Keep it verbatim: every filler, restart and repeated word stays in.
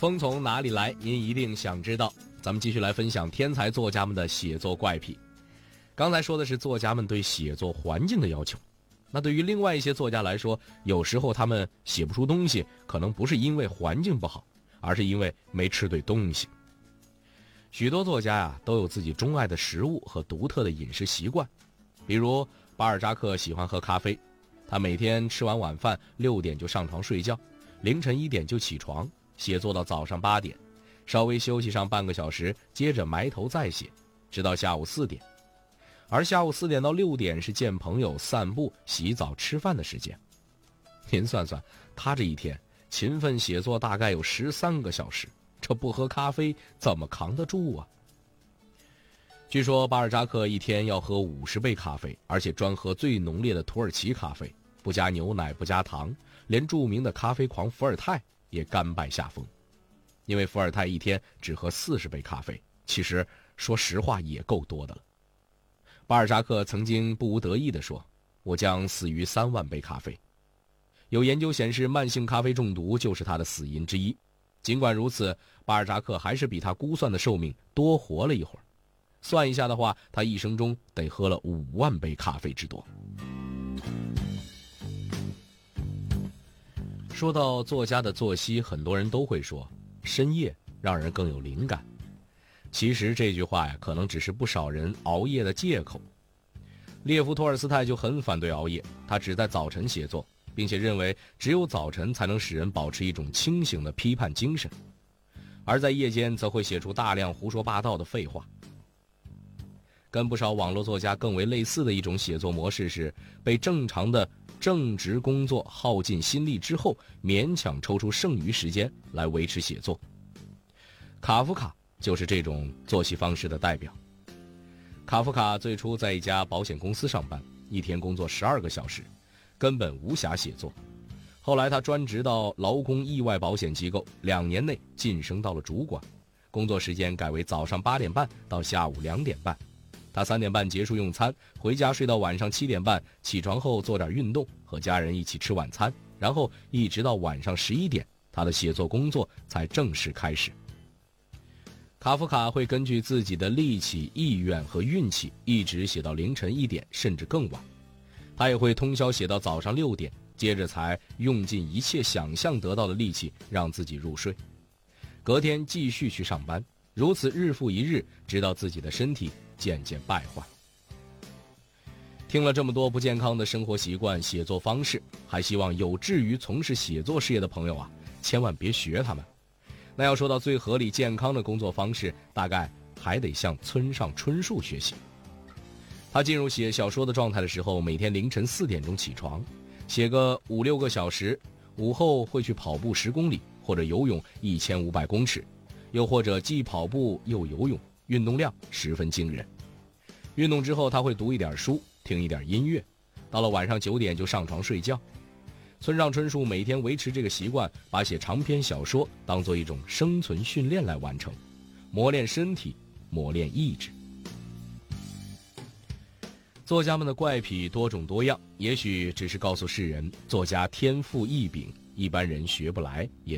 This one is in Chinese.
风从哪里来？您一定想知道。咱们继续来分享天才作家们的写作怪癖。刚才说的是作家们对写作环境的要求，那对于另外一些作家来说，有时候他们写不出东西，可能不是因为环境不好，而是因为没吃对东西。许多作家呀、啊，都有自己钟爱的食物和独特的饮食习惯。比如巴尔扎克喜欢喝咖啡，他每天吃完晚饭六点就上床睡觉，凌晨一点就起床，写作到早上八点，稍微休息上半个小时，接着埋头再写，直到下午四点。而下午四点到六点是见朋友、散步、洗澡、吃饭的时间。您算算，他这一天勤奋写作大概有十三个小时，这不喝咖啡怎么扛得住啊？据说巴尔扎克一天要喝五十杯咖啡，而且专喝最浓烈的土耳其咖啡，不加牛奶，不加糖，连著名的咖啡狂伏尔泰也甘拜下风。因为伏尔泰一天只喝四十杯咖啡，其实说实话也够多的了。巴尔扎克曾经不无得意地说，我将死于三万杯咖啡。有研究显示，慢性咖啡中毒就是他的死因之一。尽管如此，巴尔扎克还是比他估算的寿命多活了一会儿。算一下的话，他一生中得喝了五万杯咖啡之多。说到作家的作息，很多人都会说深夜让人更有灵感。其实这句话呀，可能只是不少人熬夜的借口。列夫·托尔斯泰就很反对熬夜，他只在早晨写作，并且认为只有早晨才能使人保持一种清醒的批判精神，而在夜间则会写出大量胡说八道的废话。跟不少网络作家更为类似的一种写作模式是，被正常的正职工作耗尽心力之后，勉强抽出剩余时间来维持写作。卡夫卡就是这种作息方式的代表。卡夫卡最初在一家保险公司上班，一天工作十二个小时，根本无暇写作。后来他专职到劳工意外保险机构，两年内晋升到了主管，工作时间改为早上八点半到下午两点半。他三点半结束用餐，回家睡到晚上七点半，起床后做点运动，和家人一起吃晚餐，然后一直到晚上十一点，他的写作工作才正式开始。卡夫卡会根据自己的力气、意愿和运气，一直写到凌晨一点，甚至更晚。他也会通宵写到早上六点，接着才用尽一切想象得到的力气让自己入睡。隔天继续去上班，如此日复一日，直到自己的身体渐渐败坏。听了这么多不健康的生活习惯、写作方式，还希望有志于从事写作事业的朋友啊，千万别学他们。那要说到最合理健康的工作方式，大概还得向村上春树学习。他进入写小说的状态的时候，每天凌晨四点钟起床，写个五六个小时，午后会去跑步十公里，或者游泳一千五百公尺，又或者既跑步又游泳，运动量十分惊人。运动之后他会读一点书，听一点音乐，到了晚上九点就上床睡觉。村上春树每天维持这个习惯，把写长篇小说当作一种生存训练来完成，磨练身体，磨练意志。作家们的怪癖多种多样，也许只是告诉世人，作家天赋异禀，一般人学不来，也